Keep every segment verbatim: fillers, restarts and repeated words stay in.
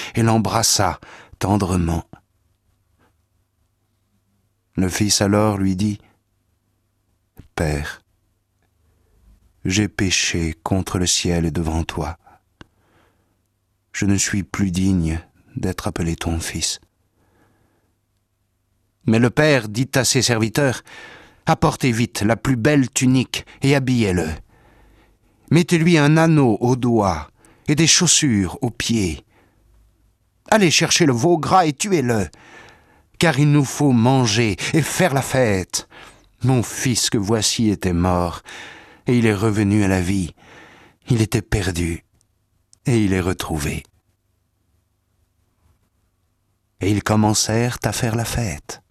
et l'embrassa tendrement. Le fils alors lui dit « Père, j'ai péché contre le ciel et devant toi. Je ne suis plus digne d'être appelé ton fils. » Mais le père dit à ses serviteurs « Apportez vite la plus belle tunique et habillez-le. Mettez-lui un anneau au doigt et des chaussures aux pieds. Allez chercher le veau gras et tuez-le, car il nous faut manger et faire la fête. Mon fils que voici était mort, et il est revenu à la vie. Il était perdu, et il est retrouvé. » Et ils commencèrent à faire la fête.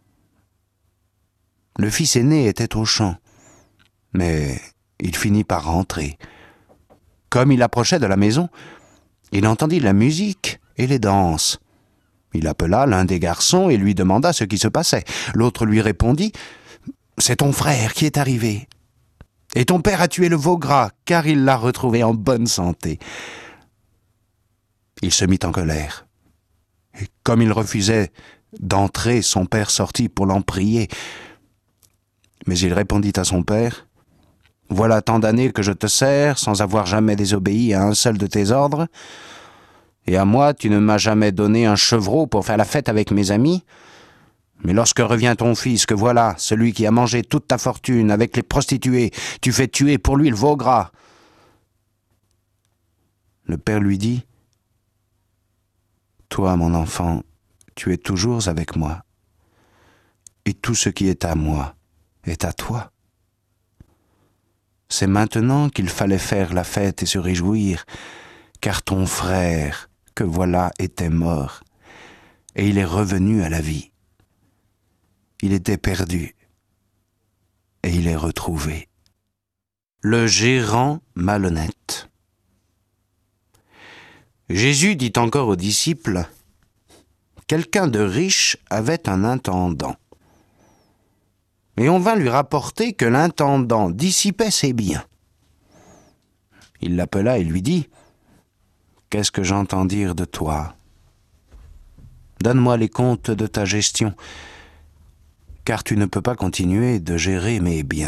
Le fils aîné était au champ, mais il finit par rentrer. Comme il approchait de la maison, il entendit la musique et les danses. Il appela l'un des garçons et lui demanda ce qui se passait. L'autre lui répondit « C'est ton frère qui est arrivé. Et ton père a tué le veau gras, car il l'a retrouvé en bonne santé. » Il se mit en colère. Et comme il refusait d'entrer, son père sortit pour l'en prier. Mais il répondit à son père « Voilà tant d'années que je te sers, sans avoir jamais désobéi à un seul de tes ordres. Et à moi, tu ne m'as jamais donné un chevreau pour faire la fête avec mes amis. Mais lorsque revient ton fils, que voilà, celui qui a mangé toute ta fortune avec les prostituées, tu fais tuer pour lui le veau gras. » Le père lui dit « Toi, mon enfant, tu es toujours avec moi, et tout ce qui est à moi est à toi. C'est maintenant qu'il fallait faire la fête et se réjouir, car ton frère, que voilà, était mort, et il est revenu à la vie. Il était perdu, et il est retrouvé. » Le gérant malhonnête. Jésus dit encore aux disciples « Quelqu'un de riche avait un intendant. Et on vint lui rapporter que l'intendant dissipait ses biens. Il l'appela et lui dit « Qu'est-ce que j'entends dire de toi? Donne-moi les comptes de ta gestion, car tu ne peux pas continuer de gérer mes biens. »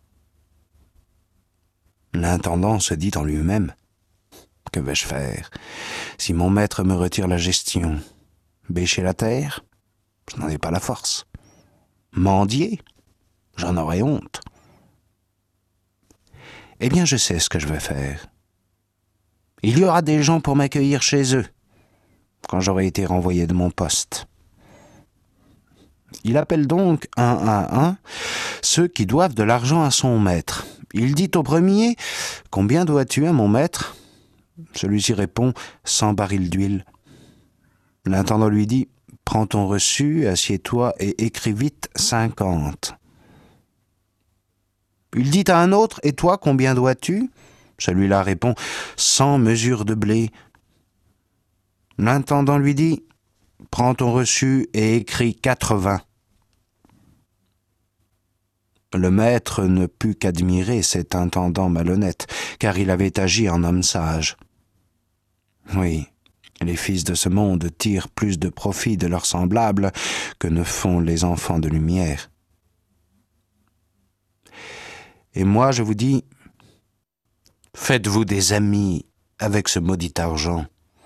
L'intendant se dit en lui-même « Que vais-je faire? Si mon maître me retire la gestion, bêcher la terre? Je n'en ai pas la force. Mendier? J'en aurais honte. Eh bien, je sais ce que je vais faire. Il y aura des gens pour m'accueillir chez eux, quand j'aurai été renvoyé de mon poste. » Il appelle donc un à un ceux qui doivent de l'argent à son maître. Il dit au premier « Combien dois-tu à mon maître ?» Celui-ci répond « Cent barils d'huile. » L'intendant lui dit « Prends ton reçu, assieds-toi et écris vite cinquante. » Il dit à un autre « Et toi, combien dois-tu » Celui-là répond « Cent mesures de blé. » L'intendant lui dit « Prends ton reçu et écris quatre-vingts. » Le maître ne put qu'admirer cet intendant malhonnête, car il avait agi en homme sage. Oui, les fils de ce monde tirent plus de profit de leurs semblables que ne font les enfants de lumière. Et moi, je vous dis, faites-vous des amis avec ce maudit argent.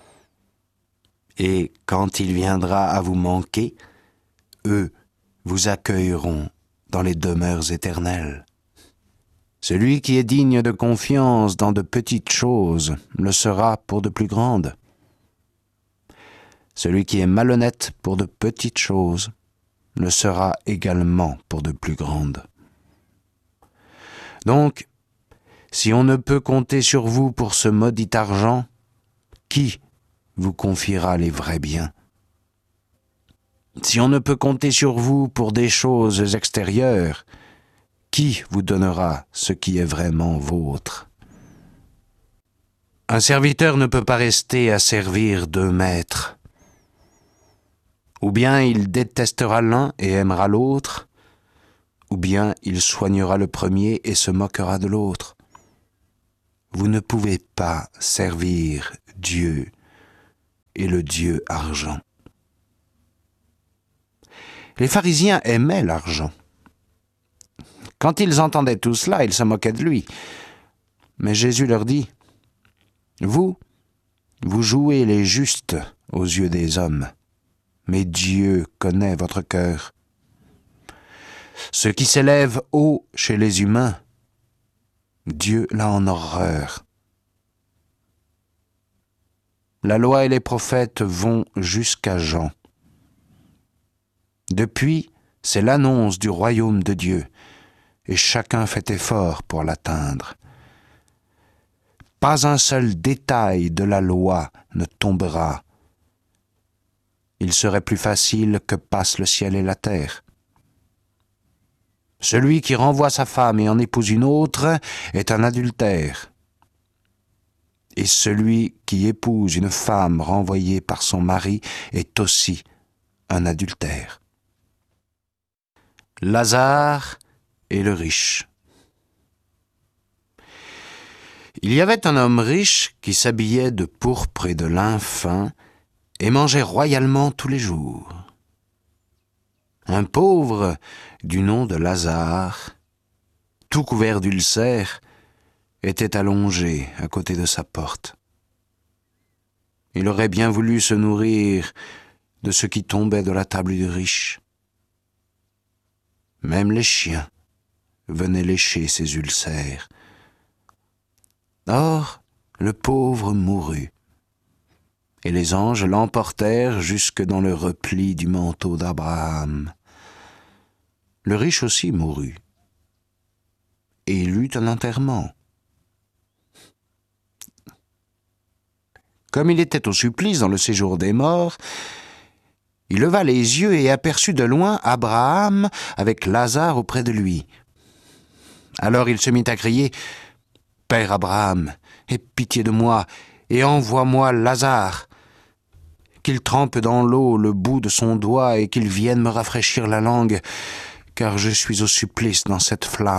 Et quand il viendra à vous manquer, eux vous accueilleront dans les demeures éternelles. Celui qui est digne de confiance dans de petites choses le sera pour de plus grandes. Celui qui est malhonnête pour de petites choses le sera également pour de plus grandes. Donc, si on ne peut compter sur vous pour ce maudit argent, qui vous confiera les vrais biens? Si on ne peut compter sur vous pour des choses extérieures, qui vous donnera ce qui est vraiment vôtre? Un serviteur ne peut pas rester à servir deux maîtres. Ou bien il détestera l'un et aimera l'autre, ou bien il soignera le premier et se moquera de l'autre. Vous ne pouvez pas servir Dieu et le dieu argent. Les pharisiens aimaient l'argent. Quand ils entendaient tout cela, ils se moquaient de lui. Mais Jésus leur dit, « Vous, vous jouez les justes aux yeux des hommes, mais Dieu connaît votre cœur. Ce qui s'élève haut chez les humains, Dieu l'a en horreur. La loi et les prophètes vont jusqu'à Jean. Depuis, c'est l'annonce du royaume de Dieu, et chacun fait effort pour l'atteindre. Pas un seul détail de la loi ne tombera. Il serait plus facile que passent le ciel et la terre. Celui qui renvoie sa femme et en épouse une autre est un adultère. Et celui qui épouse une femme renvoyée par son mari est aussi un adultère. » Lazare et le riche. Il y avait un homme riche qui s'habillait de pourpre et de lin fin et mangeait royalement tous les jours. Un pauvre du nom de Lazare, tout couvert d'ulcères, était allongé à côté de sa porte. Il aurait bien voulu se nourrir de ce qui tombait de la table du riche. Même les chiens venaient lécher ses ulcères. Or, le pauvre mourut, et les anges l'emportèrent jusque dans le repli du manteau d'Abraham. Le riche aussi mourut, et il eut un enterrement. Comme il était au supplice dans le séjour des morts, il leva les yeux et aperçut de loin Abraham avec Lazare auprès de lui. Alors il se mit à crier, « Père Abraham, aie pitié de moi et envoie-moi Lazare, qu'il trempe dans l'eau le bout de son doigt et qu'il vienne me rafraîchir la langue, car je suis au supplice dans cette flamme. »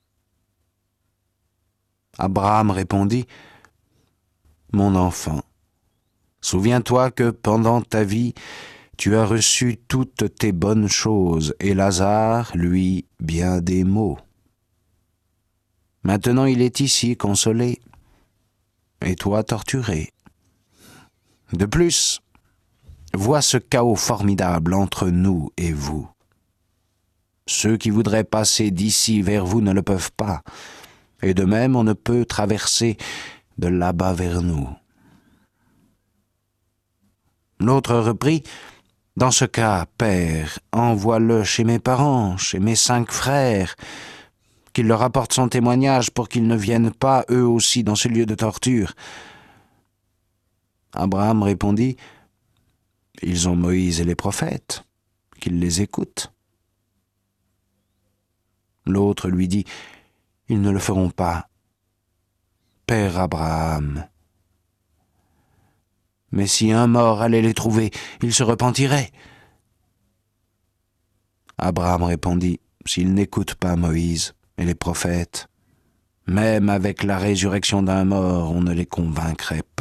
Abraham répondit, « Mon enfant, souviens-toi que pendant ta vie, tu as reçu toutes tes bonnes choses, et Lazare, lui, bien des maux. Maintenant il est ici consolé, et toi torturé. De plus, vois ce chaos formidable entre nous et vous. Ceux qui voudraient passer d'ici vers vous ne le peuvent pas, et de même on ne peut traverser de là-bas vers nous. » L'autre reprit, « Dans ce cas, Père, envoie-le chez mes parents, chez mes cinq frères, qu'il leur apporte son témoignage pour qu'ils ne viennent pas eux aussi dans ce lieu de torture. » Abraham répondit, « Ils ont Moïse et les prophètes, qu'ils les écoutent. » L'autre lui dit, « Ils ne le feront pas. Père Abraham. Mais si un mort allait les trouver, ils se repentiraient. » Abraham répondit, « S'ils n'écoutent pas Moïse et les prophètes, même avec la résurrection d'un mort, on ne les convaincrait pas. »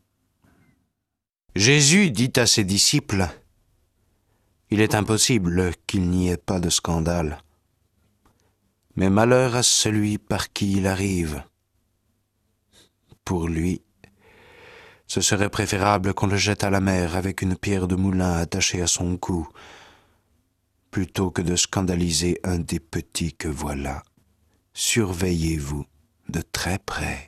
Jésus dit à ses disciples, « Il est impossible qu'il n'y ait pas de scandale, mais malheur à celui par qui il arrive. Pour lui, ce serait préférable qu'on le jette à la mer avec une pierre de moulin attachée à son cou, plutôt que de scandaliser un des petits que voilà. Surveillez-vous de très près.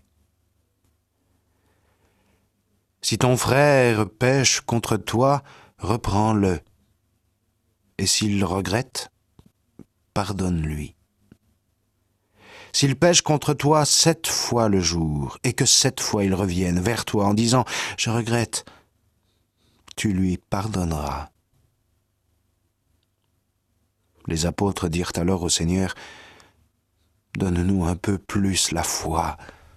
Si ton frère pêche contre toi, reprends-le, et s'il le regrette, pardonne-lui. S'il pêche contre toi sept fois le jour, et que sept fois il revienne vers toi en disant « Je regrette », tu lui pardonneras. » Les apôtres dirent alors au Seigneur, « Donne-nous un peu plus la foi. »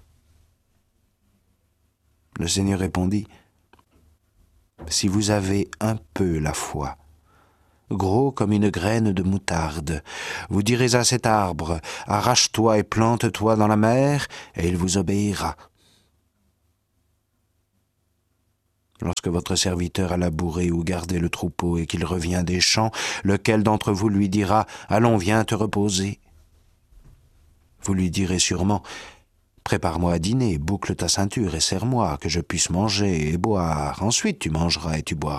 Le Seigneur répondit, « Si vous avez un peu la foi, gros comme une graine de moutarde, vous direz à cet arbre, « Arrache-toi et plante-toi dans la mer », et il vous obéira. Lorsque votre serviteur a labouré ou gardé le troupeau et qu'il revient des champs, lequel d'entre vous lui dira « Allons, viens te reposer » Vous lui direz sûrement « Prépare-moi à dîner, boucle ta ceinture et serre-moi, que je puisse manger et boire. Ensuite tu mangeras et tu boiras. »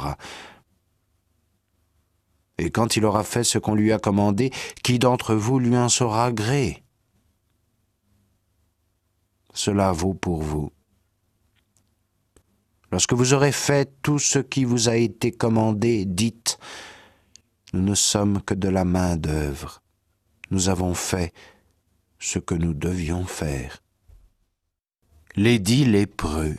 Et quand il aura fait ce qu'on lui a commandé, qui d'entre vous lui en saura gré? Cela vaut pour vous. Lorsque vous aurez fait tout ce qui vous a été commandé, dites « Nous ne sommes que de la main-d'œuvre. Nous avons fait ce que nous devions faire. » Les dix lépreux.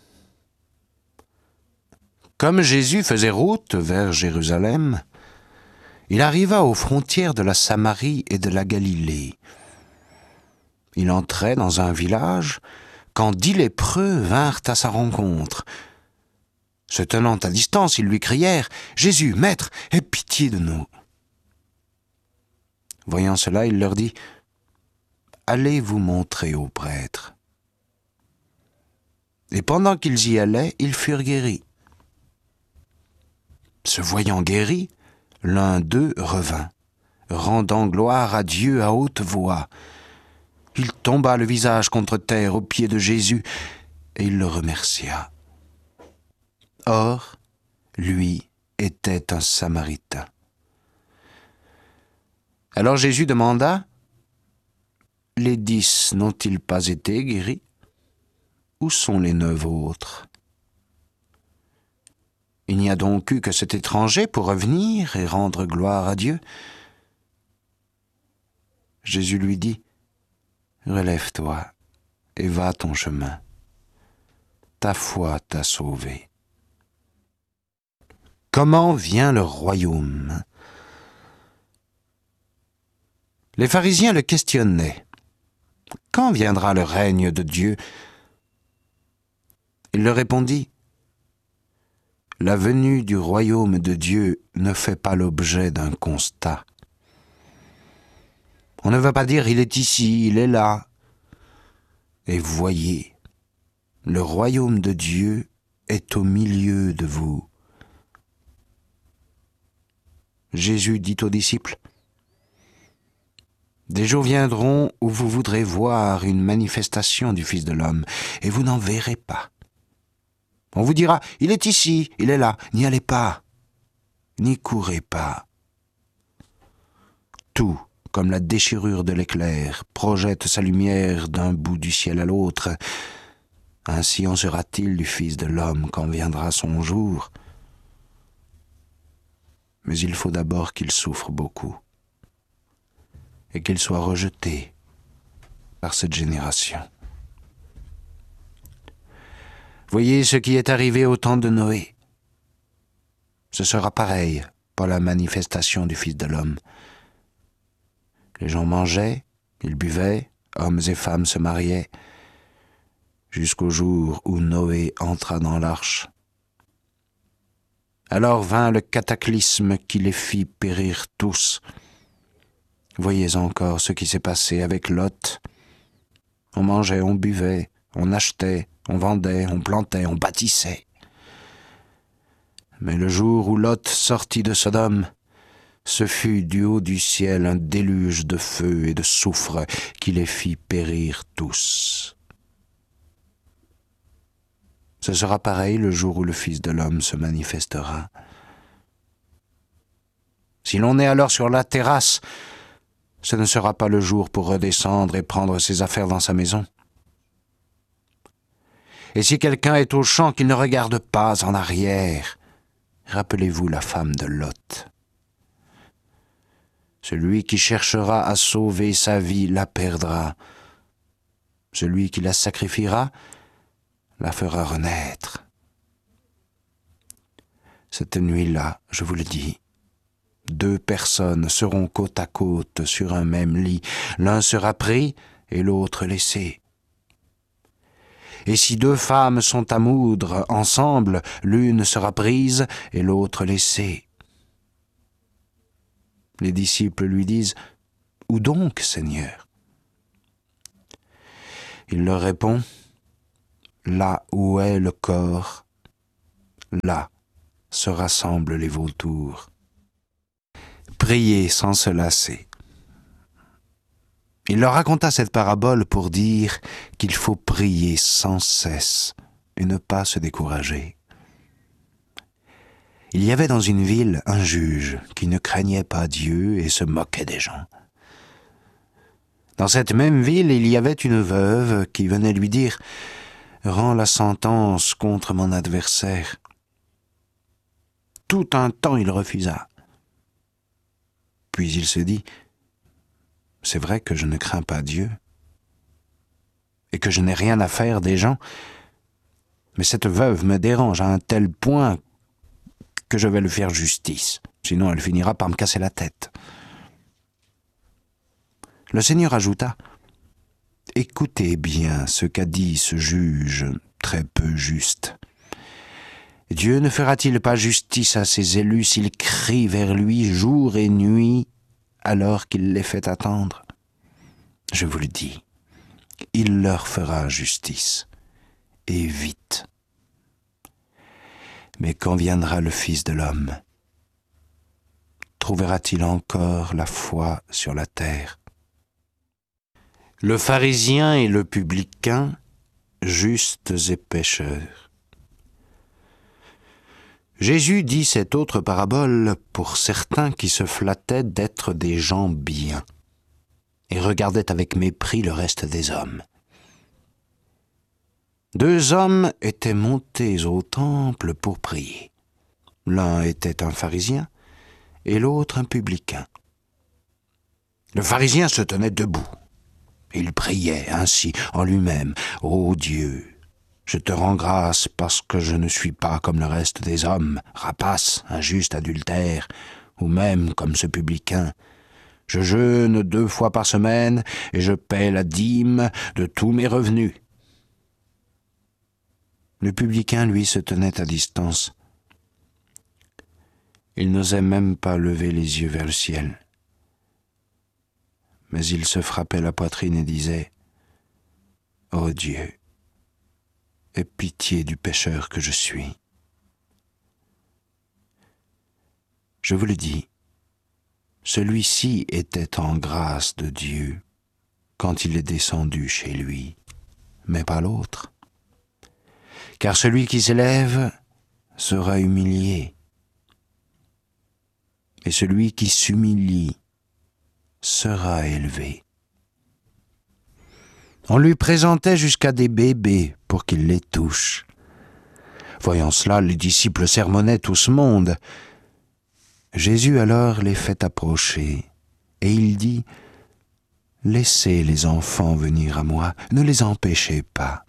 Comme Jésus faisait route vers Jérusalem, il arriva aux frontières de la Samarie et de la Galilée. Il entrait dans un village quand dix lépreux vinrent à sa rencontre. Se tenant à distance, ils lui crièrent « Jésus, Maître, aie pitié de nous !» Voyant cela, il leur dit « Allez vous montrer au prêtre. » Et pendant qu'ils y allaient, ils furent guéris. Se voyant guéris, l'un d'eux revint, rendant gloire à Dieu à haute voix. Il tomba le visage contre terre aux pieds de Jésus et il le remercia. Or, lui était un Samaritain. Alors Jésus demanda « Les dix n'ont-ils pas été guéris? Où sont les neuf autres? Il n'y a donc eu que cet étranger pour revenir et rendre gloire à Dieu. » Jésus lui dit « Relève-toi et va ton chemin. Ta foi t'a sauvé. » Comment vient le royaume? Les pharisiens le questionnaient. Quand viendra le règne de Dieu? Il leur répondit, la venue du royaume de Dieu ne fait pas l'objet d'un constat. On ne va pas dire il est ici, il est là. Et voyez, le royaume de Dieu est au milieu de vous. Jésus dit aux disciples, des jours viendront où vous voudrez voir une manifestation du Fils de l'homme, et vous n'en verrez pas. On vous dira, il est ici, il est là, n'y allez pas, n'y courez pas. Tout, comme la déchirure de l'éclair, projette sa lumière d'un bout du ciel à l'autre. Ainsi en sera-t-il du Fils de l'homme quand viendra son jour. Mais il faut d'abord qu'il souffre beaucoup et qu'il soit rejeté par cette génération. Voyez ce qui est arrivé au temps de Noé. Ce sera pareil pour la manifestation du Fils de l'homme. Les gens mangeaient, ils buvaient, hommes et femmes se mariaient, jusqu'au jour où Noé entra dans l'arche. Alors vint le cataclysme qui les fit périr tous. Voyez encore ce qui s'est passé avec Lot. On mangeait, on buvait, on achetait, on vendait, on plantait, on bâtissait. Mais le jour où Lot sortit de Sodome, ce fut du haut du ciel un déluge de feu et de soufre qui les fit périr tous. Ce sera pareil le jour où le Fils de l'homme se manifestera. Si l'on est alors sur la terrasse, ce ne sera pas le jour pour redescendre et prendre ses affaires dans sa maison. Et si quelqu'un est au champ, qu'il ne regarde pas en arrière. Rappelez-vous la femme de Lot. Celui qui cherchera à sauver sa vie la perdra. Celui qui la sacrifiera la fera renaître. Cette nuit-là, je vous le dis, deux personnes seront côte à côte sur un même lit. L'un sera pris et l'autre laissé. Et si deux femmes sont à moudre ensemble, l'une sera prise et l'autre laissée. Les disciples lui disent, « Où donc, Seigneur ?» Il leur répond, « Là où est le corps, Là se rassemblent les vautours. Priez sans se lasser. Il leur raconta cette parabole pour dire qu'il faut prier sans cesse et ne pas se décourager. Il y avait dans une ville un juge qui ne craignait pas Dieu et se moquait des gens. Dans cette même ville, il y avait une veuve qui venait lui dire « Rends la sentence contre mon adversaire ». Tout un temps, il refusa. Puis il se dit « C'est vrai que je ne crains pas Dieu et que je n'ai rien à faire des gens, mais cette veuve me dérange à un tel point que je vais lui faire justice, sinon elle finira par me casser la tête. » Le Seigneur ajouta « Écoutez bien ce qu'a dit ce juge très peu juste. Dieu ne fera-t-il pas justice à ses élus s'ils crient vers lui jour et nuit alors qu'il les fait attendre? Je vous le dis, il leur fera justice, et vite. Mais quand viendra le Fils de l'homme, trouvera-t-il encore la foi sur la terre? » Le pharisien et le publicain, justes et pécheurs. Jésus dit cette autre parabole pour certains qui se flattaient d'être des gens bien et regardaient avec mépris le reste des hommes. Deux hommes étaient montés au temple pour prier. L'un était un pharisien et l'autre un publicain. Le pharisien se tenait debout. Il priait ainsi en lui-même. « Ô Dieu, je te rends grâce parce que je ne suis pas comme le reste des hommes, rapace, injuste, adultère, ou même comme ce publicain. Je jeûne deux fois par semaine et je paie la dîme de tous mes revenus. » Le publicain, lui, se tenait à distance. Il n'osait même pas lever les yeux vers le ciel. Mais il se frappait la poitrine et disait « Ô Dieu, aie pitié du pécheur que je suis. » Je vous le dis, celui-ci était en grâce de Dieu quand il est descendu chez lui, mais pas l'autre. Car celui qui s'élève sera humilié, et celui qui s'humilie sera élevé. On lui présentait jusqu'à des bébés pour qu'il les touche. Voyant cela, les disciples sermonnaient tout ce monde. Jésus alors les fait approcher, et il dit « Laissez les enfants venir à moi, ne les empêchez pas.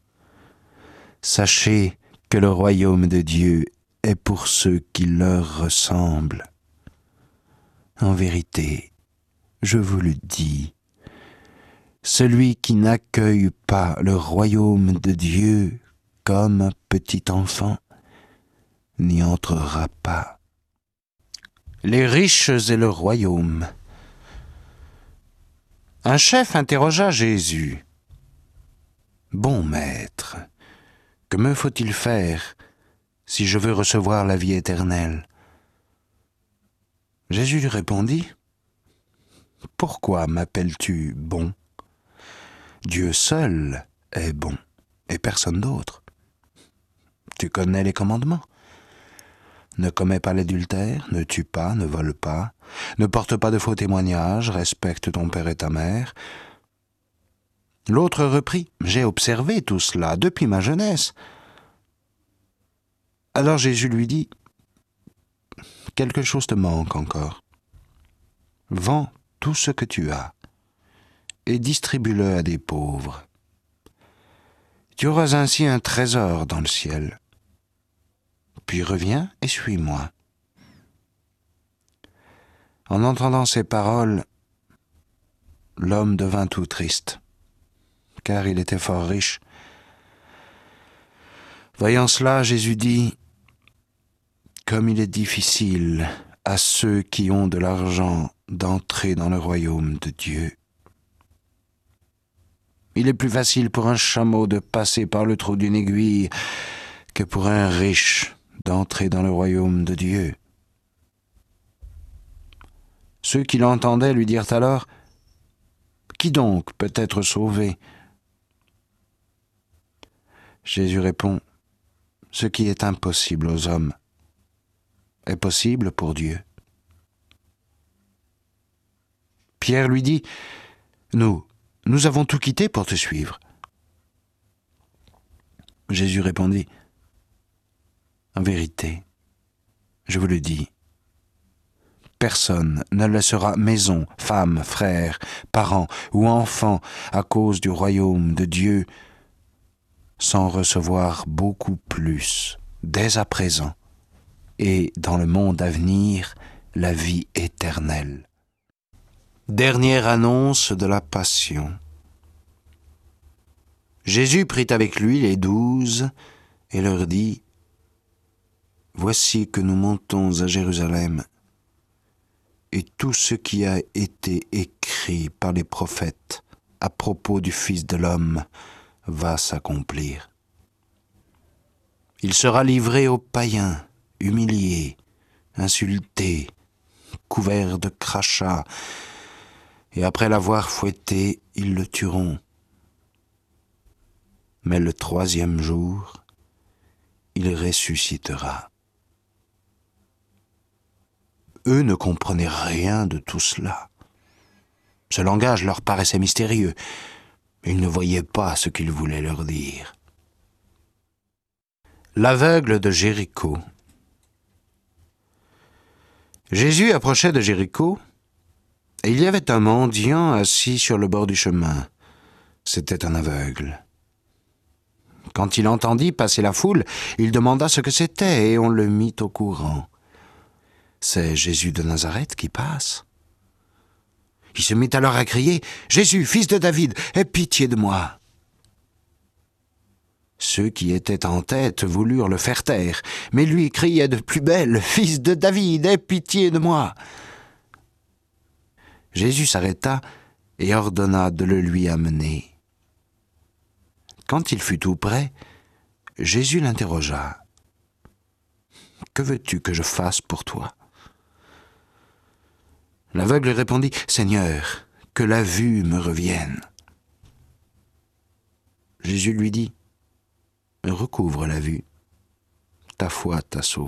Sachez que le royaume de Dieu est pour ceux qui leur ressemblent. En vérité, je vous le dis, celui qui n'accueille pas le royaume de Dieu comme un petit enfant n'y entrera pas. » Les riches et le royaume. Un chef interrogea Jésus. « Bon maître, que me faut-il faire si je veux recevoir la vie éternelle ?» Jésus lui répondit « Pourquoi m'appelles-tu bon? Dieu seul est bon, et personne d'autre. Tu connais les commandements. Ne commets pas l'adultère, ne tue pas, ne vole pas, ne porte pas de faux témoignages, respecte ton père et ta mère. » L'autre reprit « J'ai observé tout cela depuis ma jeunesse. » Alors Jésus lui dit « Quelque chose te manque encore. Vends tout ce que tu as et distribue-le à des pauvres. Tu auras ainsi un trésor dans le ciel. Puis reviens et suis-moi. » En entendant ces paroles, l'homme devint tout triste, car il était fort riche. Voyant cela, Jésus dit « Comme il est difficile à ceux qui ont de l'argent d'entrer dans le royaume de Dieu. Il est plus facile pour un chameau de passer par le trou d'une aiguille que pour un riche d'entrer dans le royaume de Dieu. Ceux qui l'entendaient lui dirent alors : « Qui donc peut être sauvé ?» Jésus répond : « Ce qui est impossible aux hommes est possible pour Dieu. » Pierre lui dit : « Nous, nous avons tout quitté pour te suivre. » Jésus répondit : « En vérité, je vous le dis, personne ne laissera maison, femme, frère, parents ou enfants à cause du royaume de Dieu sans recevoir beaucoup plus dès à présent et dans le monde à venir la vie éternelle. » Dernière annonce de la Passion. Jésus prit avec lui les douze et leur dit : « Voici que nous montons à Jérusalem, et tout ce qui a été écrit par les prophètes à propos du Fils de l'homme va s'accomplir. Il sera livré aux païens, humilié, insulté, couvert de crachats, et après l'avoir fouetté, ils le tueront. Mais le troisième jour, il ressuscitera. » Eux ne comprenaient rien de tout cela. Ce langage leur paraissait mystérieux. Ils ne voyaient pas ce qu'il voulait leur dire. L'aveugle de Jéricho. Jésus approchait de Jéricho, et il y avait un mendiant assis sur le bord du chemin. C'était un aveugle. Quand il entendit passer la foule, il demanda ce que c'était, et on le mit au courant. « C'est Jésus de Nazareth qui passe. » Il se mit alors à crier : « Jésus, fils de David, aie pitié de moi !» Ceux qui étaient en tête voulurent le faire taire, mais lui criait de plus belle : « Fils de David, aie pitié de moi !» Jésus s'arrêta et ordonna de le lui amener. Quand il fut tout près, Jésus l'interrogea : « Que veux-tu que je fasse pour toi ?» L'aveugle répondit : « Seigneur, que la vue me revienne. » Jésus lui dit : « Recouvre la vue, ta foi t'a sauvé. »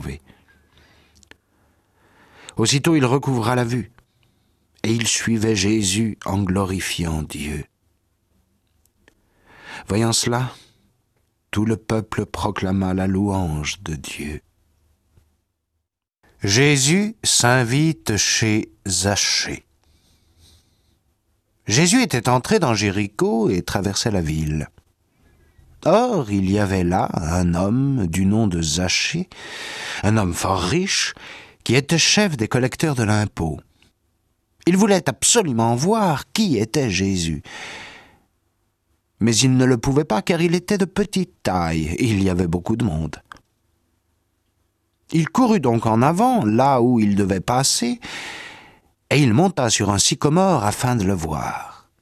Aussitôt il recouvra la vue, et il suivait Jésus en glorifiant Dieu. Voyant cela, tout le peuple proclama la louange de Dieu. Jésus s'invite chez Zachée. Jésus était entré dans Jéricho et traversait la ville. Or, il y avait là un homme du nom de Zachée, un homme fort riche, qui était chef des collecteurs de l'impôt. Il voulait absolument voir qui était Jésus. Mais il ne le pouvait pas car il était de petite taille et il y avait beaucoup de monde. Il courut donc en avant, là où il devait passer, et il monta sur un sycomore afin de le voir.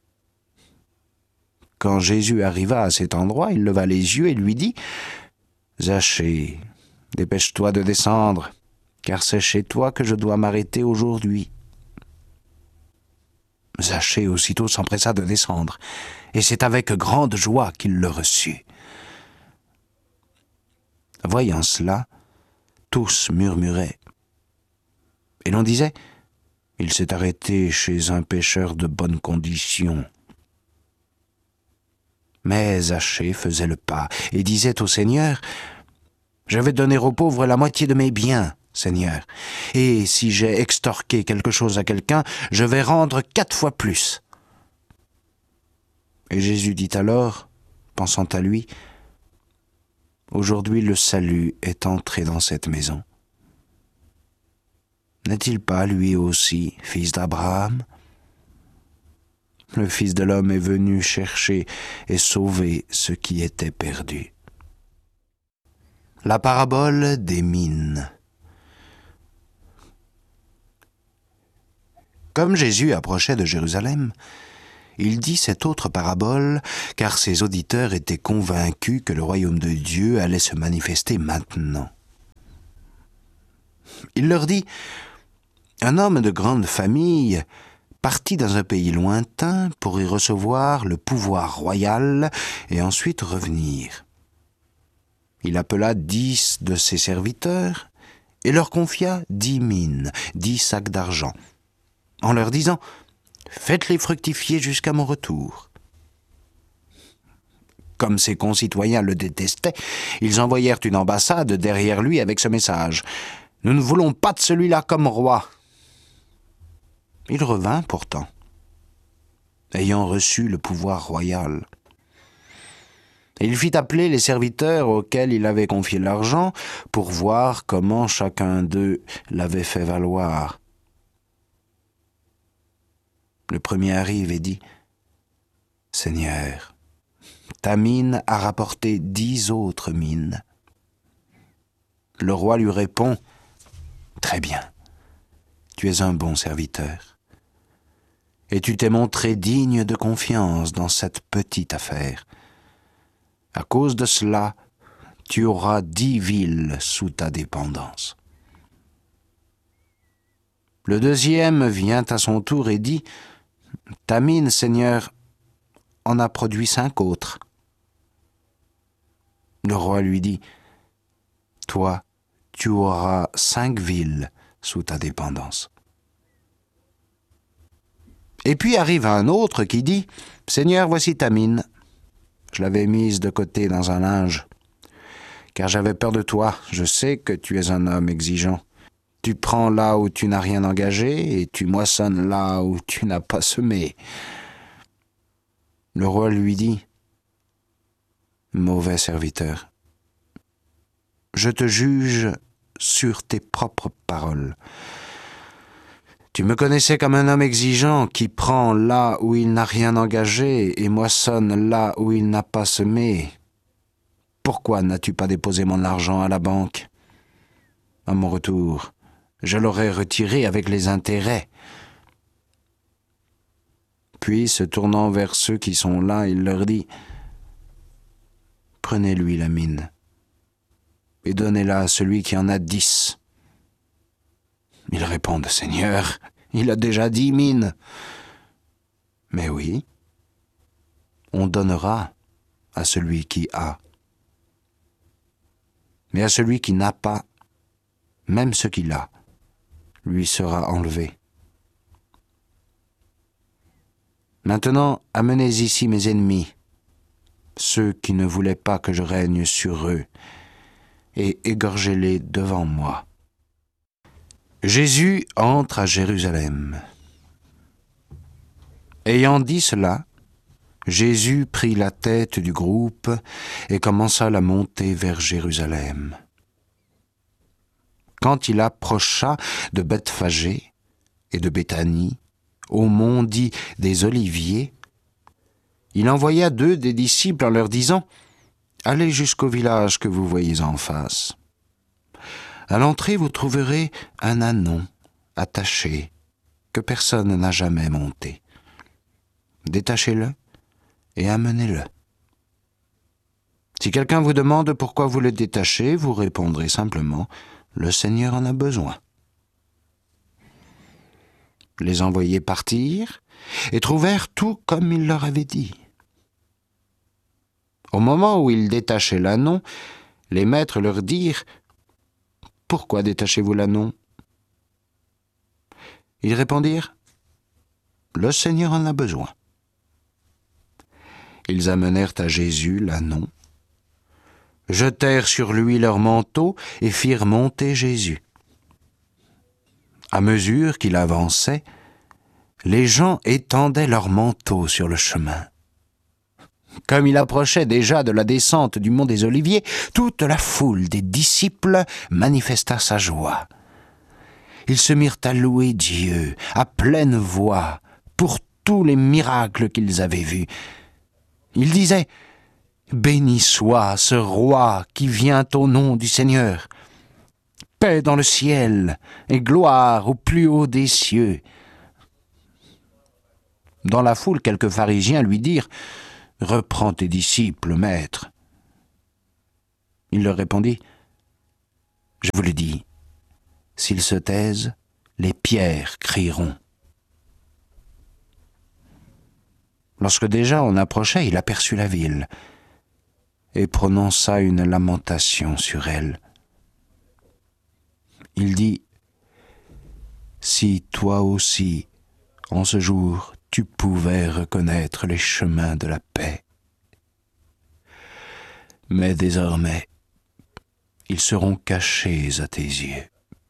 Quand Jésus arriva à cet endroit, il leva les yeux et lui dit : « Zachée, dépêche-toi de descendre, car c'est chez toi que je dois m'arrêter aujourd'hui. » Zachée aussitôt s'empressa de descendre, et c'est avec grande joie qu'il le reçut. Voyant cela, tous murmuraient. Et l'on disait : « Il s'est arrêté chez un pécheur de bonne condition. » Mais Zachée faisait le pas et disait au Seigneur : « Je vais donner aux pauvres la moitié de mes biens, Seigneur, et si j'ai extorqué quelque chose à quelqu'un, je vais rendre quatre fois plus. » Et Jésus dit alors, pensant à lui : « Aujourd'hui le salut est entré dans cette maison. N'est-il pas lui aussi fils d'Abraham ? Le Fils de l'homme est venu chercher et sauver ce qui était perdu. » La parabole des mines. Comme Jésus approchait de Jérusalem, il dit cette autre parabole, car ses auditeurs étaient convaincus que le royaume de Dieu allait se manifester maintenant. Il leur dit « Un homme de grande famille partit dans un pays lointain pour y recevoir le pouvoir royal et ensuite revenir. Il appela dix de ses serviteurs et leur confia dix mines, dix sacs d'argent, en leur disant « Faites-les fructifier jusqu'à mon retour ». Comme ses concitoyens le détestaient, ils envoyèrent une ambassade derrière lui avec ce message « Nous ne voulons pas de celui-là comme roi ». Il revint pourtant, ayant reçu le pouvoir royal. Il fit appeler les serviteurs auxquels il avait confié l'argent pour voir comment chacun d'eux l'avait fait valoir. Le premier arrive et dit « Seigneur, ta mine a rapporté dix autres mines. » Le roi lui répond « Très bien, tu es un bon serviteur. Et tu t'es montré digne de confiance dans cette petite affaire. À cause de cela, tu auras dix villes sous ta dépendance. » Le deuxième vient à son tour et dit « Ta mine, Seigneur, en a produit cinq autres. » Le roi lui dit « Toi, tu auras cinq villes sous ta dépendance. » Et puis arrive un autre qui dit « Seigneur, voici ta mine. Je l'avais mise de côté dans un linge, car j'avais peur de toi. Je sais que tu es un homme exigeant. Tu prends là où tu n'as rien engagé et tu moissonnes là où tu n'as pas semé. » Le roi lui dit « Mauvais serviteur, je te juge sur tes propres paroles. Tu me connaissais comme un homme exigeant qui prend là où il n'a rien engagé et moissonne là où il n'a pas semé. Pourquoi n'as-tu pas déposé mon argent à la banque? À mon retour, je l'aurais retiré avec les intérêts. » Puis, se tournant vers ceux qui sont là, il leur dit « Prenez-lui la mine et donnez-la à celui qui en a dix. » Ils répondent « Seigneur, il a déjà dix mines. » « Mais oui, on donnera à celui qui a. Mais à celui qui n'a pas, même ce qu'il a, lui sera enlevé. Maintenant, amenez ici mes ennemis, ceux qui ne voulaient pas que je règne sur eux, et égorgez-les devant moi. » Jésus entre à Jérusalem. Ayant dit cela, Jésus prit la tête du groupe et commença la montée vers Jérusalem. Quand il approcha de Bethphagée et de Béthanie, au mont dit des Oliviers, il envoya deux des disciples en leur disant « Allez jusqu'au village que vous voyez en face. À l'entrée, vous trouverez un ânon attaché que personne n'a jamais monté. Détachez-le et amenez-le. Si quelqu'un vous demande pourquoi vous le détachez, vous répondrez simplement « Le Seigneur en a besoin. » Les envoyés partirent et trouvèrent tout comme il leur avait dit. Au moment où ils détachaient l'ânon, les maîtres leur dirent « Pourquoi détachez-vous l'ânon » Ils répondirent « Le Seigneur en a besoin. » Ils amenèrent à Jésus l'ânon, jetèrent sur lui leur manteau et firent monter Jésus. À mesure qu'il avançait, les gens étendaient leurs manteaux sur le chemin. Comme il approchait déjà de la descente du mont des Oliviers, toute la foule des disciples manifesta sa joie. Ils se mirent à louer Dieu à pleine voix pour tous les miracles qu'ils avaient vus. Ils disaient « Béni soit ce roi qui vient au nom du Seigneur. Paix dans le ciel et gloire au plus haut des cieux. » Dans la foule, quelques pharisiens lui dirent « Reprends tes disciples, maître. » Il leur répondit « Je vous le dis, S'ils se taisent, les pierres crieront. » Lorsque déjà on approchait, il aperçut la ville et prononça une lamentation sur elle. Il dit : « Si toi aussi, en ce jour, tu pouvais reconnaître les chemins de la paix. Mais désormais, ils seront cachés à tes yeux.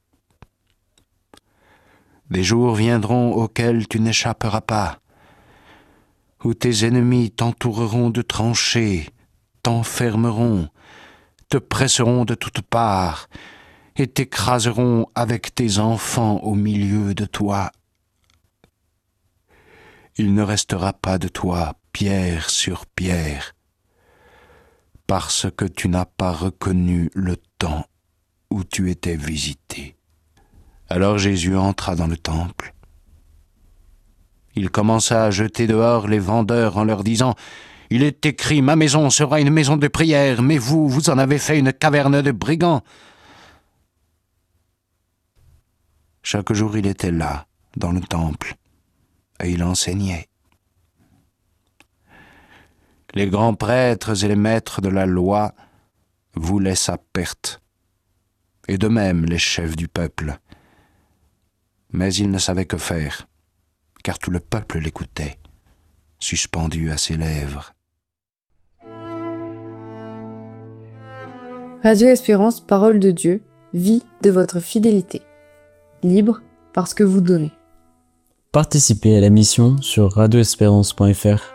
Des jours viendront auxquels tu n'échapperas pas, où tes ennemis t'entoureront de tranchées, t'enfermeront, te presseront de toutes parts et t'écraseront avec tes enfants au milieu de toi. Il ne restera pas de toi pierre sur pierre, parce que tu n'as pas reconnu le temps où tu étais visité. » Alors Jésus entra dans le temple. Il commença à jeter dehors les vendeurs en leur disant : « Il est écrit, ma maison sera une maison de prière, mais vous, vous en avez fait une caverne de brigands. » Chaque jour, il était là, dans le temple, et il enseignait. Les grands prêtres et les maîtres de la loi voulaient sa perte, et de même les chefs du peuple. Mais ils ne savaient que faire, car tout le peuple l'écoutait, suspendu à ses lèvres. Radio Espérance, parole de Dieu, vie de votre fidélité. Libre parce que vous donnez. Participez à la mission sur radio espérance point f r.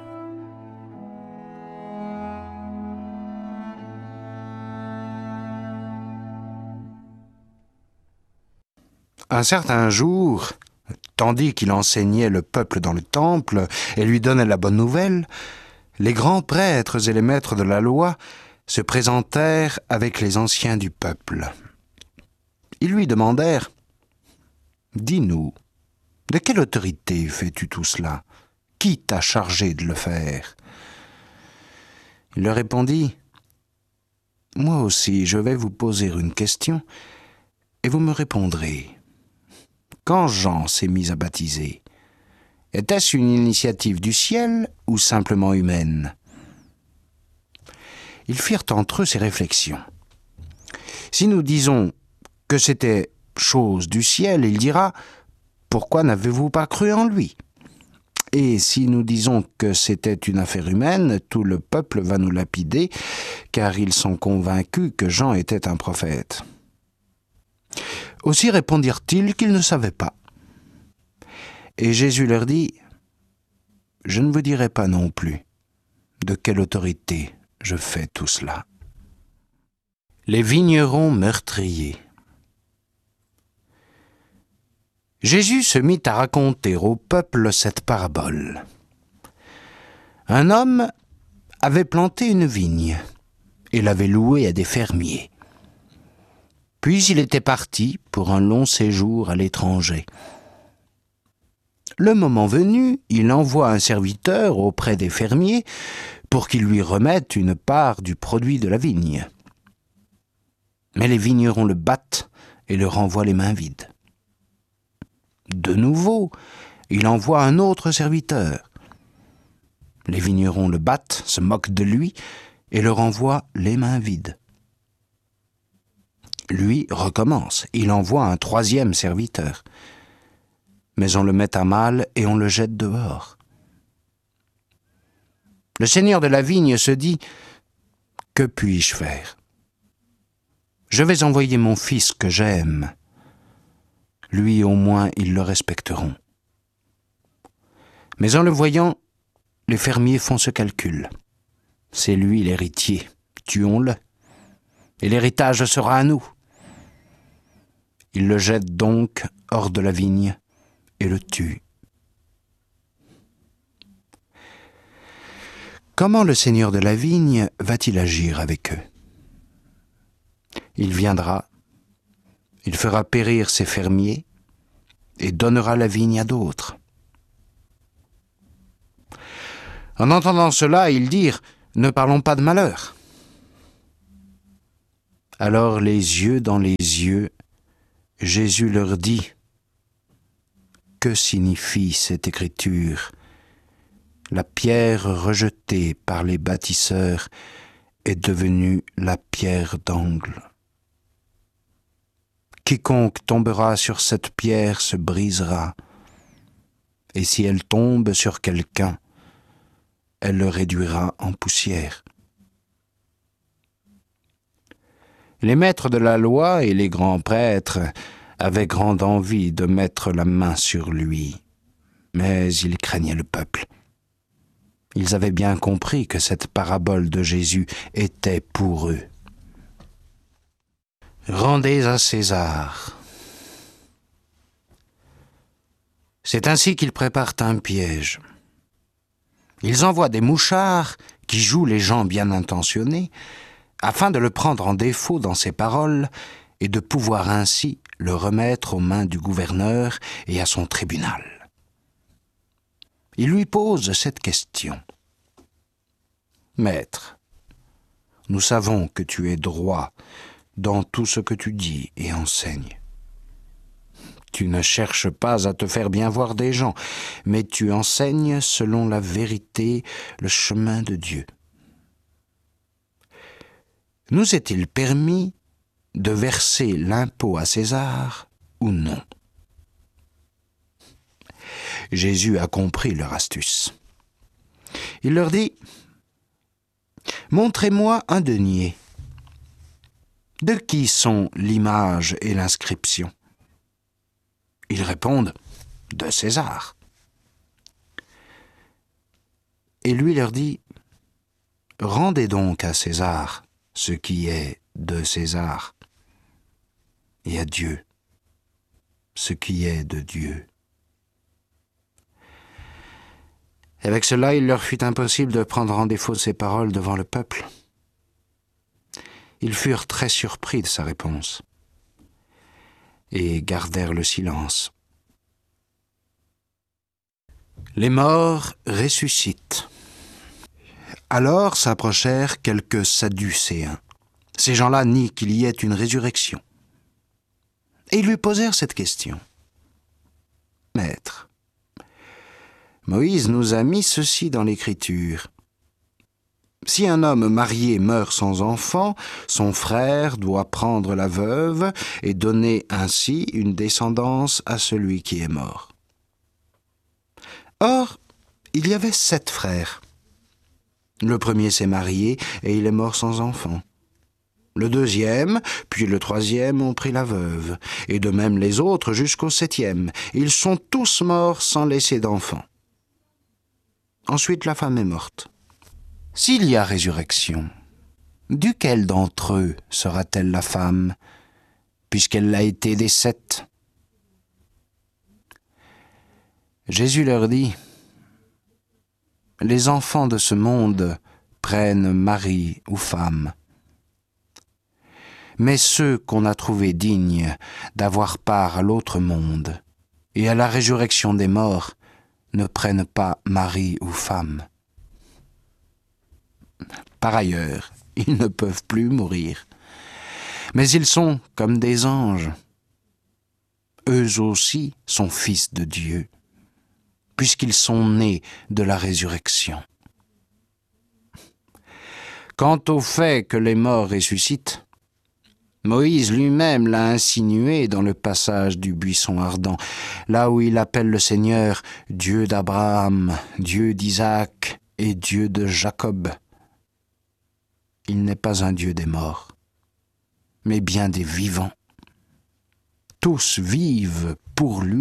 Un certain jour, tandis qu'il enseignait le peuple dans le temple et lui donnait la bonne nouvelle, les grands prêtres et les maîtres de la loi se présentèrent avec les anciens du peuple. Ils lui demandèrent : « Dis-nous, de quelle autorité fais-tu tout cela ? Qui t'a chargé de le faire ?» Il leur répondit : « Moi aussi, je vais vous poser une question et vous me répondrez. Quand Jean s'est mis à baptiser, était-ce une initiative du ciel ou simplement humaine ? » Ils firent entre eux ces réflexions. Si nous disons que c'était chose du ciel, il dira : « Pourquoi n'avez-vous pas cru en lui ?» Et si nous disons que c'était une affaire humaine, tout le peuple va nous lapider, car ils sont convaincus que Jean était un prophète. Aussi répondirent-ils qu'ils ne savaient pas. Et Jésus leur dit : « Je ne vous dirai pas non plus de quelle autorité je fais tout cela. » Les vignerons meurtriers. Jésus se mit à raconter au peuple cette parabole. Un homme avait planté une vigne et l'avait louée à des fermiers. Puis il était parti pour un long séjour à l'étranger. Le moment venu, il envoie un serviteur auprès des fermiers pour qu'il lui remette une part du produit de la vigne. Mais les vignerons le battent et le renvoient les mains vides. De nouveau, il envoie un autre serviteur. Les vignerons le battent, se moquent de lui et le renvoient les mains vides. Lui recommence, il envoie un troisième serviteur. Mais on le met à mal et on le jette dehors. Le seigneur de la vigne se dit : « Que puis-je faire ? Je vais envoyer mon fils que j'aime. Lui, au moins, ils le respecteront. » Mais en le voyant, les fermiers font ce calcul. C'est lui l'héritier, tuons-le, et l'héritage sera à nous. Ils le jettent donc hors de la vigne et le tuent. Comment le seigneur de la vigne va-t-il agir avec eux ? Il viendra, il fera périr ses fermiers et donnera la vigne à d'autres. En entendant cela, ils dirent : « Ne parlons pas de malheur. » Alors les yeux dans les yeux, Jésus leur dit: « Que signifie cette écriture ? La pierre rejetée par les bâtisseurs est devenue la pierre d'angle. Quiconque tombera sur cette pierre se brisera, et si elle tombe sur quelqu'un, elle le réduira en poussière. » Les maîtres de la loi et les grands prêtres avaient grande envie de mettre la main sur lui, mais ils craignaient le peuple. Ils avaient bien compris que cette parabole de Jésus était pour eux. Rendez à César. C'est ainsi qu'ils préparent un piège. Ils envoient des mouchards qui jouent les gens bien intentionnés afin de le prendre en défaut dans ses paroles et de pouvoir ainsi le remettre aux mains du gouverneur et à son tribunal. Il lui pose cette question. « Maître, nous savons que tu es droit dans tout ce que tu dis et enseignes. Tu ne cherches pas à te faire bien voir des gens, mais tu enseignes selon la vérité le chemin de Dieu. Nous est-il permis de verser l'impôt à César ou non ? » Jésus a compris leur astuce. Il leur dit: « Montrez-moi un denier. De qui sont l'image et l'inscription ? » Ils répondent: « De César. » Et lui leur dit: « Rendez donc à César ce qui est de César, et à Dieu ce qui est de Dieu. » Avec cela, il leur fut impossible de prendre en défaut ses paroles devant le peuple. Ils furent très surpris de sa réponse et gardèrent le silence. Les morts ressuscitent. Alors s'approchèrent quelques Sadducéens. Ces gens-là nient qu'il y ait une résurrection. Et ils lui posèrent cette question. « Maître, Moïse nous a mis ceci dans l'Écriture. Si un homme marié meurt sans enfant, son frère doit prendre la veuve et donner ainsi une descendance à celui qui est mort. Or, il y avait sept frères. Le premier s'est marié et il est mort sans enfant. Le deuxième, puis le troisième ont pris la veuve, et de même les autres jusqu'au septième. Ils sont tous morts sans laisser d'enfants. Ensuite, la femme est morte. S'il y a résurrection, duquel d'entre eux sera-t-elle la femme, puisqu'elle l'a été des sept ? » Jésus leur dit: « Les enfants de ce monde prennent mari ou femme. Mais ceux qu'on a trouvés dignes d'avoir part à l'autre monde et à la résurrection des morts ne prennent pas mari ou femme. Par ailleurs, ils ne peuvent plus mourir, mais ils sont comme des anges. Eux aussi sont fils de Dieu, puisqu'ils sont nés de la résurrection. Quant au fait que les morts ressuscitent, Moïse lui-même l'a insinué dans le passage du buisson ardent, là où il appelle le Seigneur Dieu d'Abraham, Dieu d'Isaac et Dieu de Jacob. Il n'est pas un Dieu des morts, mais bien des vivants. Tous vivent pour lui. »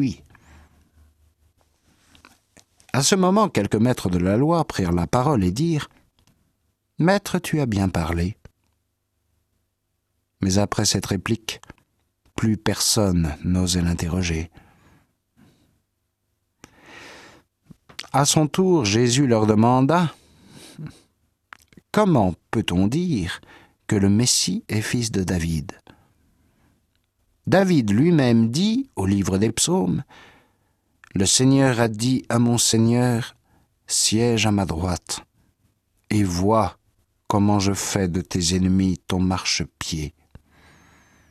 À ce moment, quelques maîtres de la loi prirent la parole et dirent: « Maître, tu as bien parlé. » Mais après cette réplique, plus personne n'osait l'interroger. À son tour, Jésus leur demanda: « Comment peut-on dire que le Messie est fils de David ? David lui-même dit au livre des psaumes: « Le Seigneur a dit à mon Seigneur, siège à ma droite, et vois comment je fais de tes ennemis ton marchepied. »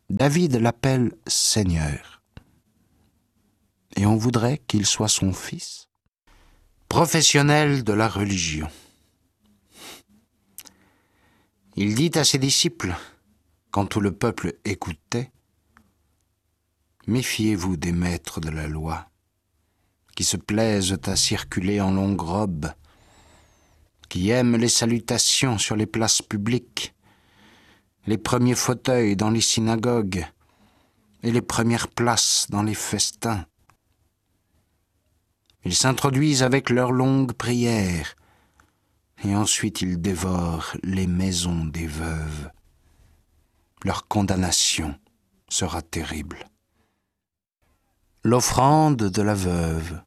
David l'appelle Seigneur. Et on voudrait qu'il soit son fils. Professionnel de la religion. Il dit à ses disciples, quand tout le peuple écoutait, « Méfiez-vous des maîtres de la loi, qui se plaisent à circuler en longue robe, qui aiment les salutations sur les places publiques, les premiers fauteuils dans les synagogues et les premières places dans les festins. Ils s'introduisent avec leurs longues prières, et ensuite ils dévorent les maisons des veuves. Leur condamnation sera terrible. » L'offrande de la veuve.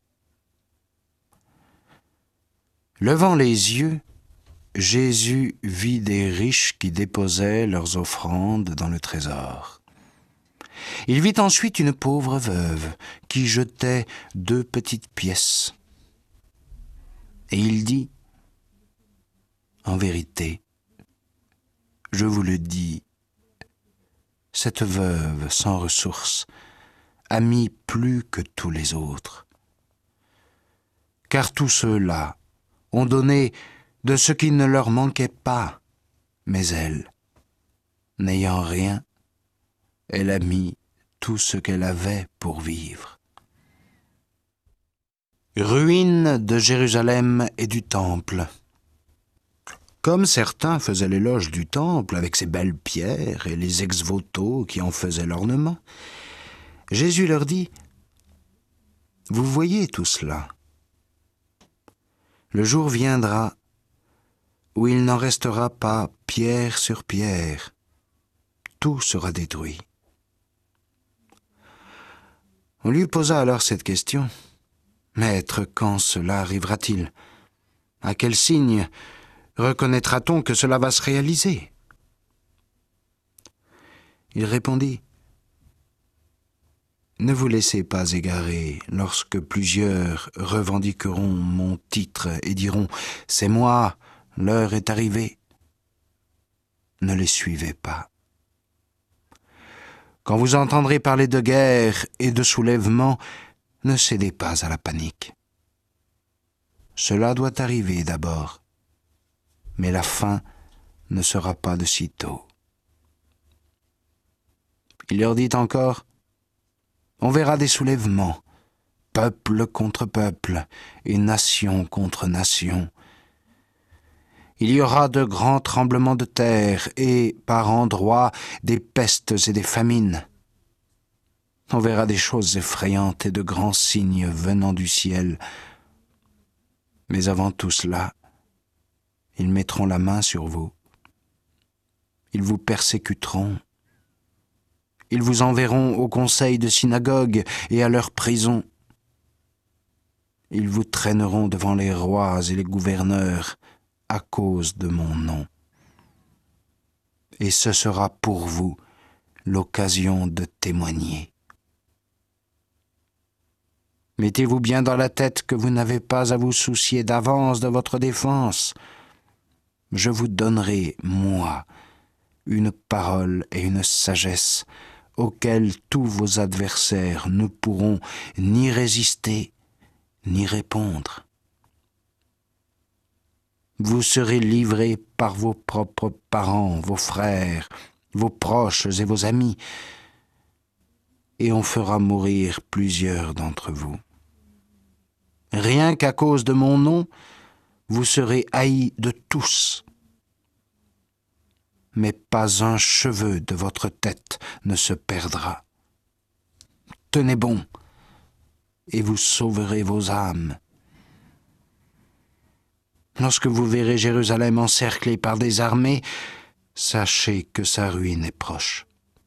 Levant les yeux, Jésus vit des riches qui déposaient leurs offrandes dans le trésor. Il vit ensuite une pauvre veuve qui jetait deux petites pièces. Et il dit, « En vérité, je vous le dis, cette veuve sans ressources a mis plus que tous les autres. Car tous ceux-là ont donné de ce qui ne leur manquait pas, mais elle, n'ayant rien, elle a mis tout ce qu'elle avait pour vivre. » Ruine de Jérusalem et du Temple. Comme certains faisaient l'éloge du Temple avec ses belles pierres et les ex-voto qui en faisaient l'ornement, Jésus leur dit, « Vous voyez tout cela. Le jour viendra où il n'en restera pas pierre sur pierre. Tout sera détruit. » On lui posa alors cette question. « Maître, quand cela arrivera-t-il? À quel signe reconnaîtra-t-on que cela va se réaliser ?» Il répondit, « Ne vous laissez pas égarer lorsque plusieurs revendiqueront mon titre et diront « C'est moi, l'heure est arrivée ». Ne les suivez pas. Quand vous entendrez parler de guerre et de soulèvement, ne cédez pas à la panique. Cela doit arriver d'abord, mais la fin ne sera pas de sitôt. Il leur dit encore, « On verra des soulèvements, peuple contre peuple et nation contre nation. Il y aura de grands tremblements de terre et, par endroits, des pestes et des famines. On verra des choses effrayantes et de grands signes venant du ciel. Mais avant tout cela, ils mettront la main sur vous. Ils vous persécuteront. Ils vous enverront au conseil de synagogue et à leur prison. Ils vous traîneront devant les rois et les gouverneurs à cause de mon nom. Et ce sera pour vous l'occasion de témoigner. Mettez-vous bien dans la tête que vous n'avez pas à vous soucier d'avance de votre défense. Je vous donnerai, moi, une parole et une sagesse auxquelles tous vos adversaires ne pourront ni résister, ni répondre. Vous serez livrés par vos propres parents, vos frères, vos proches et vos amis, et on fera mourir plusieurs d'entre vous. Rien qu'à cause de mon nom, vous serez haïs de tous. Mais pas un cheveu de votre tête ne se perdra. Tenez bon, et vous sauverez vos âmes. Lorsque vous verrez Jérusalem encerclée par des armées, sachez que sa ruine est proche.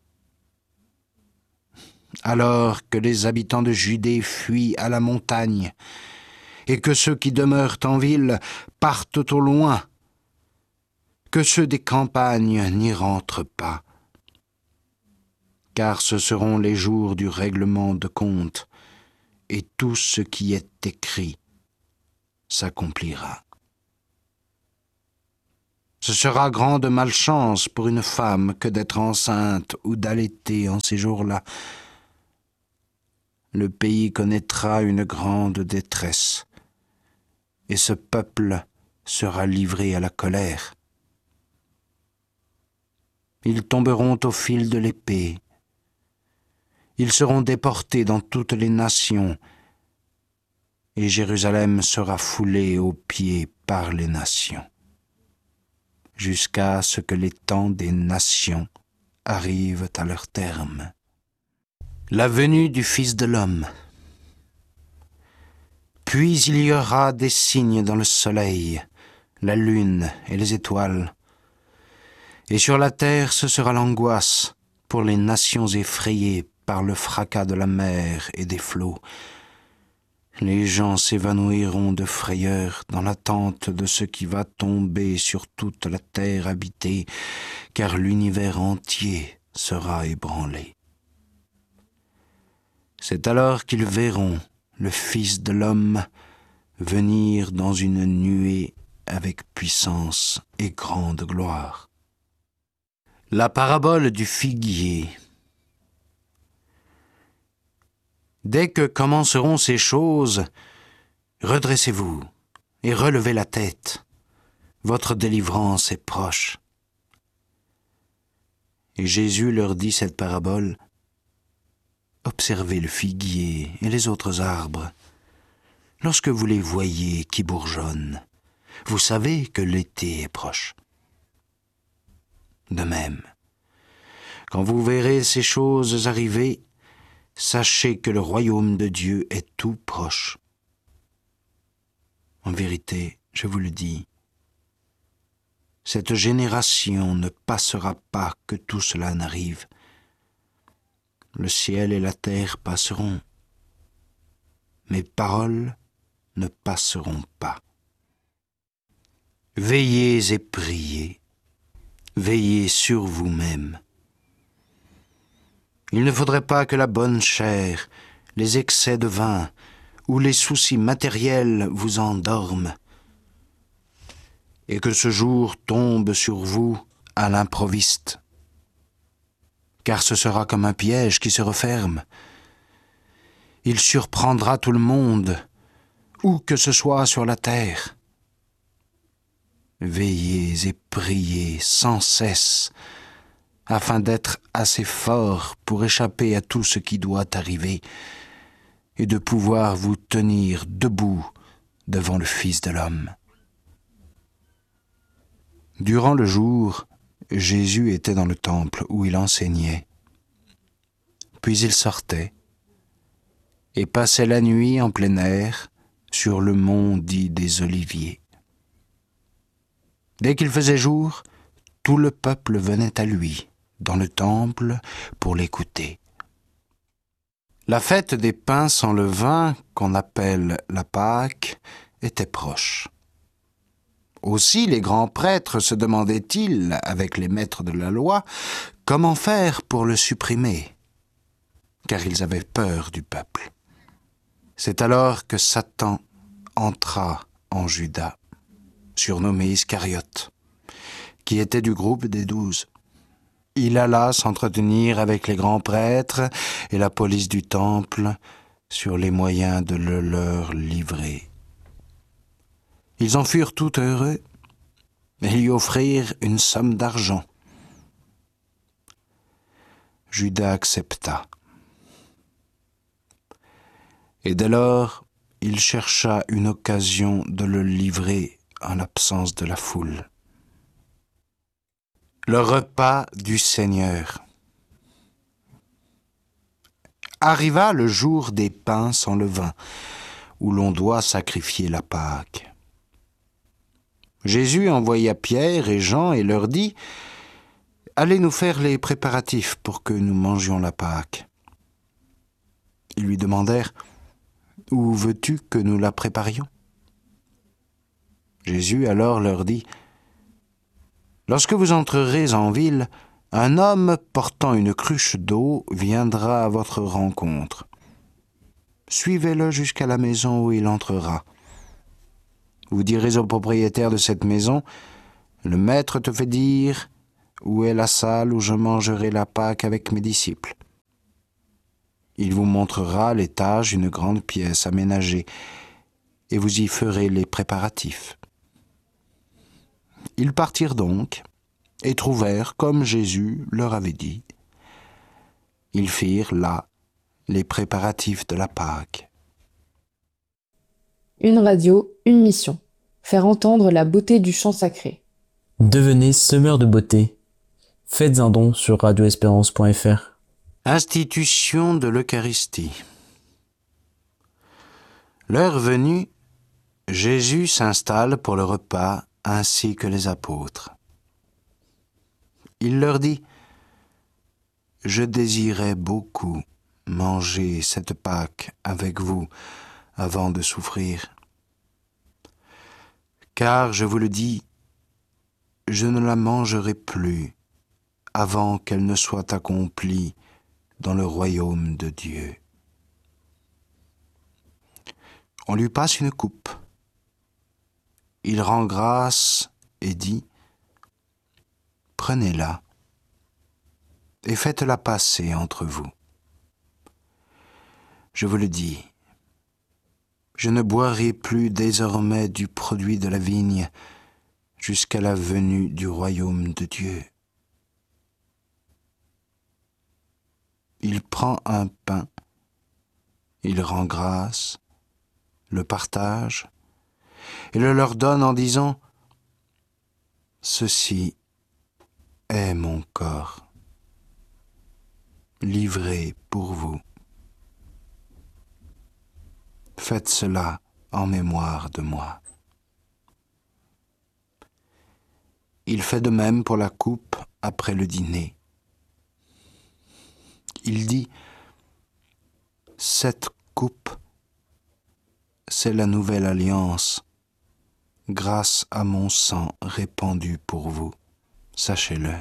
Alors que les habitants de Judée fuient à la montagne, et que ceux qui demeurent en ville partent au loin, que ceux des campagnes n'y rentrent pas. Car ce seront les jours du règlement de compte, et tout ce qui est écrit s'accomplira. Ce sera grande malchance pour une femme que d'être enceinte ou d'allaiter en ces jours-là. Le pays connaîtra une grande détresse, et ce peuple sera livré à la colère. Ils tomberont au fil de l'épée. Ils seront déportés dans toutes les nations, et Jérusalem sera foulée aux pieds par les nations, jusqu'à ce que les temps des nations arrivent à leur terme. La venue du Fils de l'homme. Puis il y aura des signes dans le soleil, la lune et les étoiles. Et sur la terre ce sera l'angoisse pour les nations effrayées par le fracas de la mer et des flots. Les gens s'évanouiront de frayeur dans l'attente de ce qui va tomber sur toute la terre habitée, car l'univers entier sera ébranlé. C'est alors qu'ils verront le Fils de l'homme venir dans une nuée avec puissance et grande gloire. La parabole du figuier. Dès que commenceront ces choses, redressez-vous et relevez la tête. Votre délivrance est proche. Et Jésus leur dit cette parabole. Observez le figuier et les autres arbres. Lorsque vous les voyez qui bourgeonnent, vous savez que l'été est proche. De même, quand vous verrez ces choses arriver, sachez que le royaume de Dieu est tout proche. En vérité, je vous le dis, cette génération ne passera pas que tout cela n'arrive. Le ciel et la terre passeront. Mes paroles ne passeront pas. Veillez et priez. Veillez sur vous-même. Il ne faudrait pas que la bonne chair, les excès de vin ou les soucis matériels vous endorment, et que ce jour tombe sur vous à l'improviste, car ce sera comme un piège qui se referme. Il surprendra tout le monde, où que ce soit sur la terre. Veillez et priez sans cesse, afin d'être assez fort pour échapper à tout ce qui doit arriver et de pouvoir vous tenir debout devant le Fils de l'homme. Durant le jour, Jésus était dans le temple où il enseignait. Puis il sortait et passait la nuit en plein air sur le mont dit des Oliviers. Dès qu'il faisait jour, tout le peuple venait à lui, dans le temple, pour l'écouter. La fête des pains sans levain, qu'on appelle la Pâque, était proche. Aussi les grands prêtres se demandaient-ils, avec les maîtres de la loi, comment faire pour le supprimer, car ils avaient peur du peuple. C'est alors que Satan entra en Judas, surnommé Iscariote, qui était du groupe des douze. Il alla s'entretenir avec les grands prêtres et la police du temple sur les moyens de le leur livrer. Ils en furent tout heureux et lui offrirent une somme d'argent. Judas accepta. Et dès lors, il chercha une occasion de le livrer en l'absence de la foule. Le repas du Seigneur. Arriva le jour des pains sans levain, où l'on doit sacrifier la Pâque. Jésus envoya Pierre et Jean et leur dit « Allez nous faire les préparatifs pour que nous mangions la Pâque. » Ils lui demandèrent « Où veux-tu que nous la préparions ?» Jésus alors leur dit « Lorsque vous entrerez en ville, un homme portant une cruche d'eau viendra à votre rencontre. Suivez-le jusqu'à la maison où il entrera. Vous direz au propriétaire de cette maison, « Le maître te fait dire où est la salle où je mangerai la Pâque avec mes disciples. Il vous montrera à l'étage une grande pièce aménagée, et vous y ferez les préparatifs. » Ils partirent donc, et trouvèrent, comme Jésus leur avait dit. Ils firent là les préparatifs de la Pâque. Une radio, une mission. Faire entendre la beauté du chant sacré. Devenez semeur de beauté. Faites un don sur radio espérance point f r. Institution de l'Eucharistie. L'heure venue, Jésus s'installe pour le repas ainsi que les apôtres. Il leur dit : « Je désirais beaucoup manger cette Pâque avec vous avant de souffrir. Car, je vous le dis, je ne la mangerai plus avant qu'elle ne soit accomplie dans le royaume de Dieu. » On lui passe une coupe. Il rend grâce et dit : « Prenez-la et faites-la passer entre vous. Je vous le dis, je ne boirai plus désormais du produit de la vigne jusqu'à la venue du royaume de Dieu. » Il prend un pain, il rend grâce, le partage, et le leur donne en disant : « Ceci est mon corps, livré pour vous. Faites cela en mémoire de moi. » Il fait de même pour la coupe après le dîner. Il dit : « Cette coupe, c'est la nouvelle alliance, grâce à mon sang répandu pour vous. Sachez-le.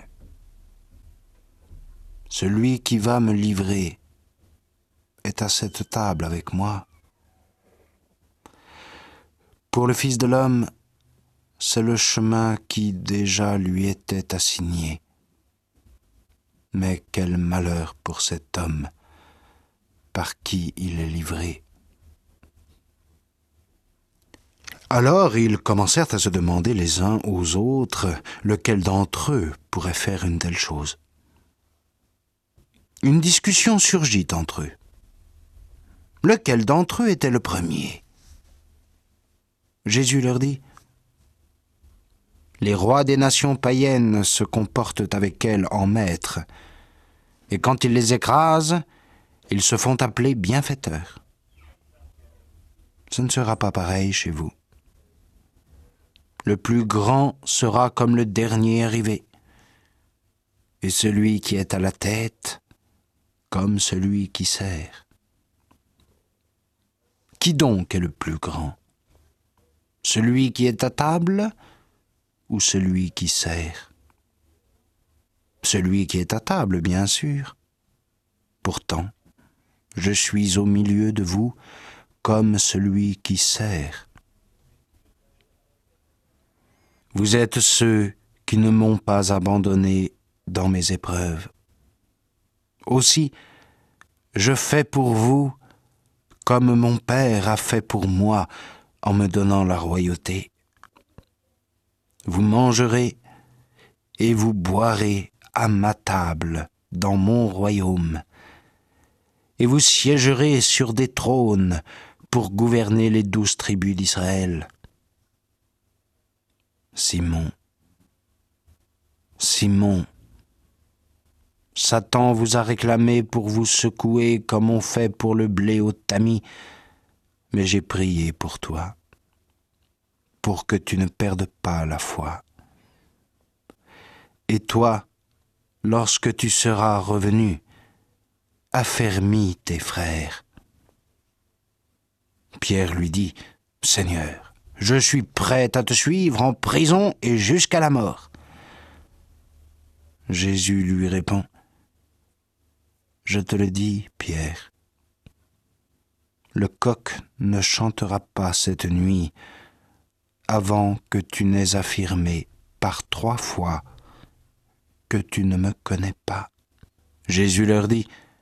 Celui qui va me livrer est à cette table avec moi. Pour le Fils de l'homme, c'est le chemin qui déjà lui était assigné. Mais quel malheur pour cet homme par qui il est livré. » Alors ils commencèrent à se demander les uns aux autres lequel d'entre eux pourrait faire une telle chose. Une discussion surgit entre eux. Lequel d'entre eux était le premier ? Jésus leur dit : « Les rois des nations païennes se comportent avec elles en maîtres, et quand ils les écrasent, ils se font appeler bienfaiteurs. Ce ne sera pas pareil chez vous. Le plus grand sera comme le dernier arrivé, et celui qui est à la tête comme celui qui sert. Qui donc est le plus grand ? Celui qui est à table ou celui qui sert ? Celui qui est à table, bien sûr. Pourtant, je suis au milieu de vous comme celui qui sert. Vous êtes ceux qui ne m'ont pas abandonné dans mes épreuves. Aussi, je fais pour vous comme mon Père a fait pour moi en me donnant la royauté. Vous mangerez et vous boirez à ma table dans mon royaume, et vous siégerez sur des trônes pour gouverner les douze tribus d'Israël. Simon, Simon, Satan vous a réclamé pour vous secouer comme on fait pour le blé au tamis, mais j'ai prié pour toi, pour que tu ne perdes pas la foi. Et toi, lorsque tu seras revenu, affermis tes frères. » Pierre lui dit : « Seigneur, je suis prêt à te suivre en prison et jusqu'à la mort. » Jésus lui répond : « Je te le dis, Pierre, le coq ne chantera pas cette nuit avant que tu n'aies affirmé par trois fois que tu ne me connais pas. Jésus leur dit,